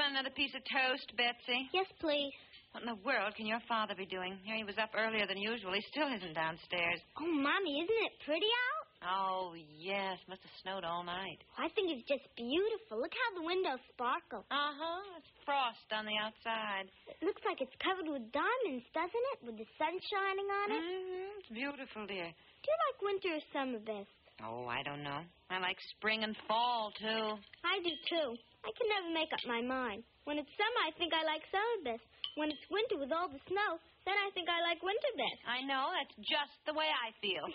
want another piece of toast, Betsy? Yes, please. What in the world can your father be doing? Here he was up earlier than usual. He still isn't downstairs. Oh, Mommy, isn't it pretty out? Oh, yes. Must have snowed all night. I think it's just beautiful. Look how the windows sparkle. Uh-huh. It's frost on the outside. It looks like it's covered with diamonds, doesn't it? With the sun shining on it. Mm-hmm. It's beautiful, dear. Do you like winter or summer best? Oh, I don't know. I like spring and fall, too. I do, too. I can never make up my mind. When it's summer, I think I like summer best. When it's winter with all the snow, then I think I like winter best. I know. That's just the way I feel.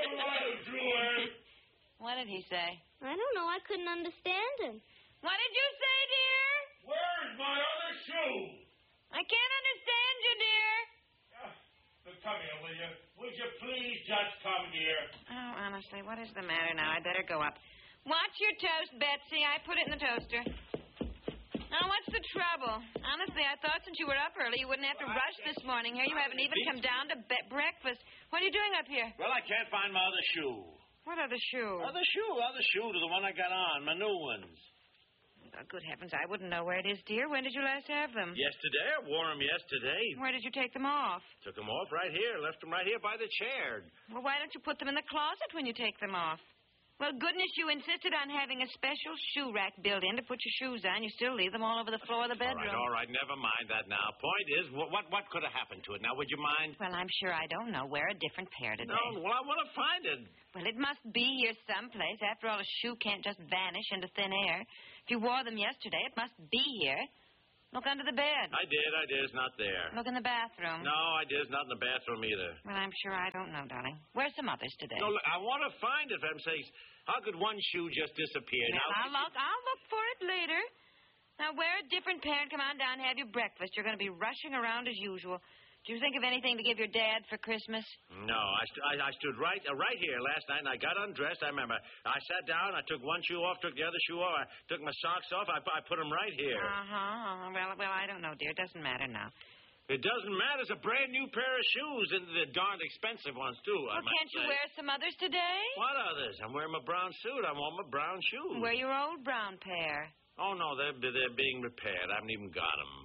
What did he say? I don't know. I couldn't understand him. What did you say, dear? Where's my other shoe? I can't understand you, dear. Come here, will you? Would you please just come here? Oh, honestly, what is the matter now? I better go up. Watch your toast, Betsy. I put it in the toaster. Now, what's the trouble? Honestly, I thought since you were up early, you wouldn't have to rush this morning. Here, you haven't even come down to breakfast. What are you doing up here? Well, I can't find my other shoe. What other shoe? Other shoe to the one I got on, my new ones. Oh, good heavens, I wouldn't know where it is, dear. When did you last have them? Yesterday. I wore them yesterday. Where did you take them off? Took them off right here. Left them right here by the chair. Well, why don't you put them in the closet when you take them off? Well, goodness, you insisted on having a special shoe rack built in to put your shoes on. You still leave them all over the floor of the bedroom. All right, never mind that now. Point is, what could have happened to it? Now, would you mind? Well, I'm sure I don't know. Wear a different pair today. No, well, I want to find it. Well, it must be here someplace. After all, a shoe can't just vanish into thin air. If you wore them yesterday, it must be here. Look under the bed. I did. It's not there. Look in the bathroom. No, I did. It's not in the bathroom either. Well, I'm sure I don't know, darling. Where's some others today? No, look, I want to find it, for heaven's sakes. How could one shoe just disappear? Well, I'll look for it later. Now, wear a different pair and come on down and have your breakfast. You're going to be rushing around as usual. Do you think of anything to give your dad for Christmas? No, I stood right here last night, and I got undressed. I remember. I sat down, I took one shoe off, took the other shoe off, I took my socks off, I put them right here. Uh-huh. Well, I don't know, dear. It doesn't matter now. It doesn't matter. It's a brand new pair of shoes, and they're darned expensive ones, too. Well, can't you wear some others today? What others? I'm wearing my brown suit. I want my brown shoes. Wear your old brown pair. Oh, no, they're being repaired. I haven't even got them.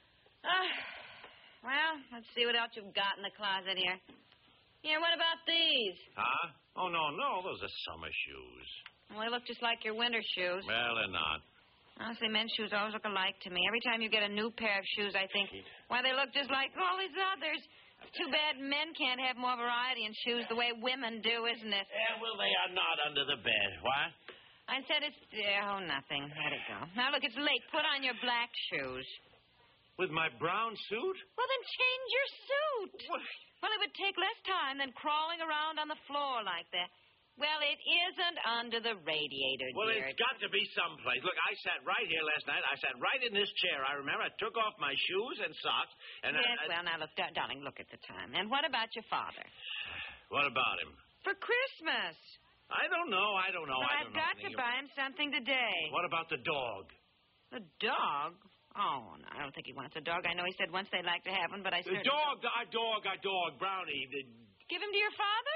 Well, let's see what else you've got in the closet here. Here, what about these? Huh? Oh, no, those are summer shoes. Well, they look just like your winter shoes. Well, they're not. Honestly, men's shoes always look alike to me. Every time you get a new pair of shoes, I think, why, they look just like all these others. It's too bad men can't have more variety in shoes the way women do, isn't it? Yeah, well, they are not under the bed. What? I said it's... nothing. Let it go. Now, look, it's late. Put on your black shoes. With my brown suit? Well, then change your suit. What? Well, it would take less time than crawling around on the floor like that. Well, it isn't under the radiator, Well, dear. it's got to be someplace. Look, I sat right here last night. I sat right in this chair. I remember I took off my shoes and socks, and Yes, well, now, look, darling, look at the time. And what about your father? What about him? For Christmas. I don't know. Well, I've got to buy him something today. What about the dog? The dog? Oh, no, I don't think he wants a dog. I know he said once they'd like to have one, but I certainly... Our dog, Brownie. Give him to your father?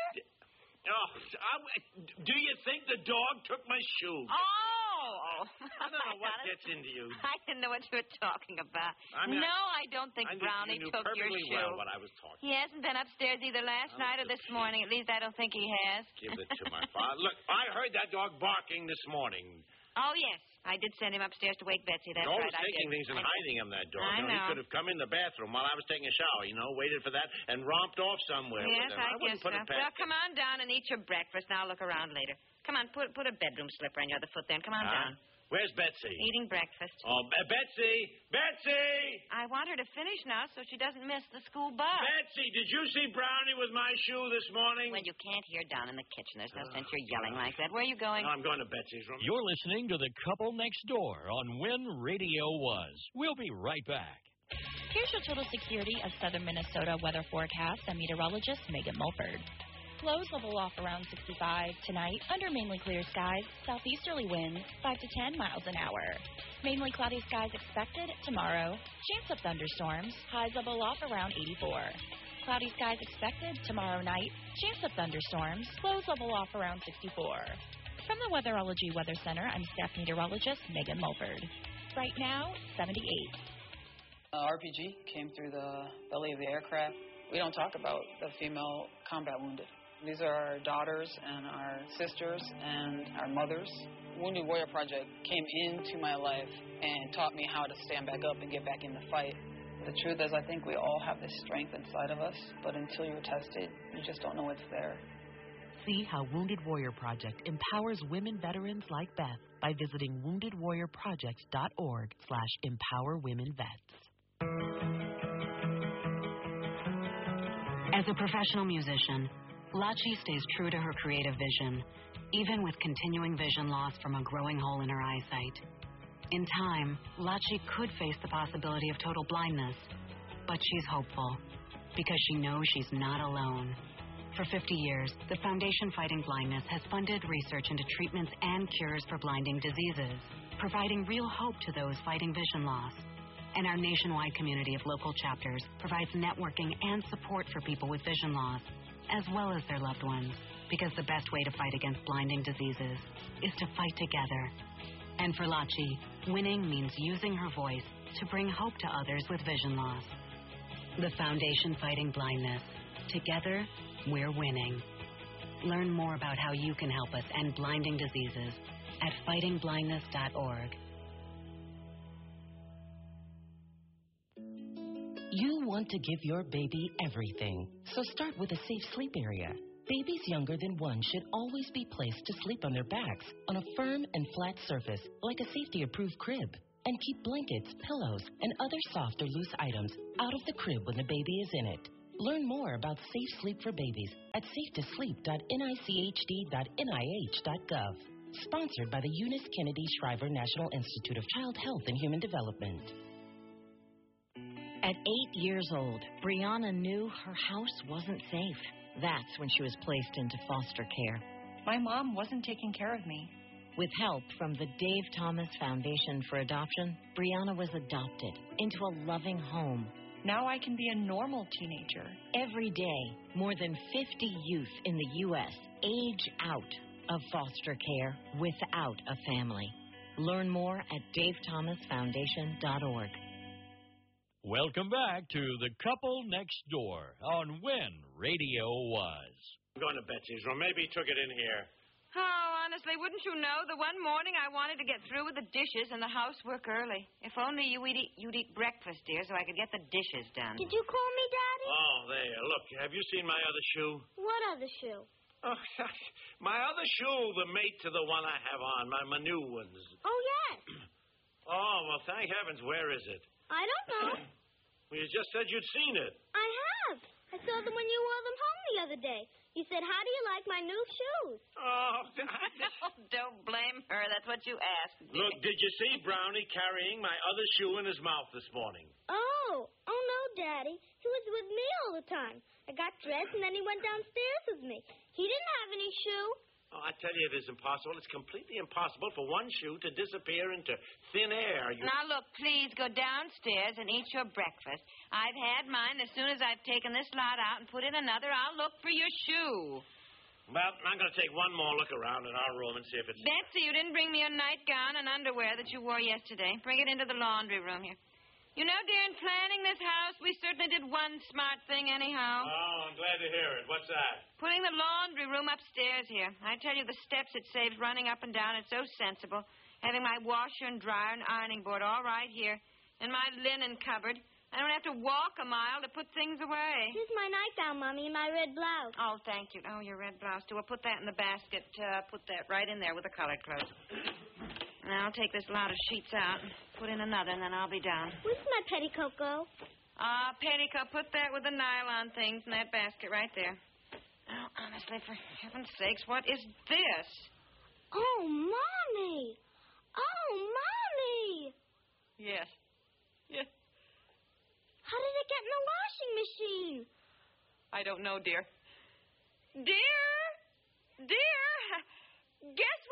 Do you think the dog took my shoe? Oh! I don't know what gets into you. I didn't know what you were talking about. I don't think Brownie took your shoe. Well what I was talking He hasn't been upstairs either last night or this morning. At least I don't think he has. Give it to my father. Look, I heard that dog barking this morning. Oh, yes. I did send him upstairs to wake Betsy. That's right, I did. Taking things and hiding him, that dog. I know. He could have come in the bathroom while I was taking a shower, waited for that and romped off somewhere. Yes, I guess so. Well, come on down and eat your breakfast, and I'll look around later. Come on, put a bedroom slipper on your other foot then. Come on down. Where's Betsy? Eating breakfast. Oh, Betsy! Betsy! I want her to finish now so she doesn't miss the school bus. Betsy, did you see Brownie with my shoe this morning? Well, you can't hear down in the kitchen. There's no sense you're yelling like that. Where are you going? No, I'm going to Betsy's room. You're listening to The Couple Next Door on When Radio Was. We'll be right back. Here's your total security of southern Minnesota weather forecast. I'm meteorologist Megan Mulford. Lows level off around 65 tonight. Under mainly clear skies, southeasterly winds 5 to 10 miles an hour. Mainly cloudy skies expected tomorrow. Chance of thunderstorms. Highs level off around 84. Cloudy skies expected tomorrow night. Chance of thunderstorms. Lows level off around 64. From the Weatherology Weather Center, I'm staff meteorologist Megan Mulford. right now, 78. RPG came through the belly of the aircraft. We don't talk about the female combat wounded. These are our daughters and our sisters and our mothers. Wounded Warrior Project came into my life and taught me how to stand back up and get back in the fight. The truth is, I think we all have this strength inside of us, but until you're tested, you just don't know it's there. See how Wounded Warrior Project empowers women veterans like Beth by visiting woundedwarriorproject.org/empowerwomenvets. As a professional musician, Lachi stays true to her creative vision, even with continuing vision loss from a growing hole in her eyesight. In time, Lachi could face the possibility of total blindness, but she's hopeful because she knows she's not alone. For 50 years, the Foundation Fighting Blindness has funded research into treatments and cures for blinding diseases, providing real hope to those fighting vision loss. And our nationwide community of local chapters provides networking and support for people with vision loss, as well as their loved ones, because the best way to fight against blinding diseases is to fight together. And for Lachi, winning means using her voice to bring hope to others with vision loss. The Foundation Fighting Blindness. Together, we're winning. Learn more about how you can help us end blinding diseases at fightingblindness.org. You want to give your baby everything, so start with a safe sleep area. Babies younger than 1 should always be placed to sleep on their backs on a firm and flat surface like a safety-approved crib. And keep blankets, pillows, and other soft or loose items out of the crib when the baby is in it. Learn more about safe sleep for babies at safetosleep.nichd.nih.gov. Sponsored by the Eunice Kennedy Shriver National Institute of Child Health and Human Development. At 8 years old, Brianna knew her house wasn't safe. That's when she was placed into foster care. My mom wasn't taking care of me. With help from the Dave Thomas Foundation for Adoption, Brianna was adopted into a loving home. Now I can be a normal teenager. Every day, more than 50 youth in the U.S. age out of foster care without a family. Learn more at davethomasfoundation.org. Welcome back to The Couple Next Door on When Radio Was. I'm going to Betsy's room. Maybe he took it in here. Oh, honestly, wouldn't you know? The one morning I wanted to get through with the dishes and the housework early. If only you'd eat breakfast, dear, so I could get the dishes done. Did you call me, Daddy? Oh, there. Look, have you seen my other shoe? What other shoe? Oh, my other shoe, the mate to the one I have on, my new ones. Oh, yes. Oh, well, thank heavens. Where is it? I don't know. Well, you just said you'd seen it. I have. I saw them when you wore them home the other day. You said, how do you like my new shoes? Oh, Oh, don't blame her. That's what you asked. Look, did you see Brownie carrying my other shoe in his mouth this morning? Oh no, Daddy. He was with me all the time. I got dressed, and then he went downstairs with me. He didn't have any shoe. Oh, I tell you, it is impossible. It's completely impossible for one shoe to disappear into thin air. Now, look, please go downstairs and eat your breakfast. I've had mine. As soon as I've taken this lot out and put in another, I'll look for your shoe. Well, I'm going to take one more look around in our room and see if it's... Betsy, you didn't bring me a nightgown and underwear that you wore yesterday. Bring it into the laundry room here. You know, dear, in planning this house, we certainly did one smart thing anyhow. Oh, I'm glad to hear it. What's that? Putting the laundry room upstairs here. I tell you, the steps it saves running up and down. It's so sensible. Having my washer and dryer and ironing board all right here. And my linen cupboard. I don't have to walk a mile to put things away. Here's my nightgown, Mommy, and my red blouse. Oh, thank you. Oh, your red blouse, too. I'll put that in the basket. Put that right in there with the colored clothes. And I'll take this lot of sheets out and put in another, and then I'll be done. Where's my petticoat go? Petticoat, put that with the nylon things in that basket right there. Oh, honestly, for heaven's sakes, what is this? Oh, Mommy! Oh, Mommy! Yes. Yes. How did it get in the washing machine? I don't know, dear. Dear! Dear! Guess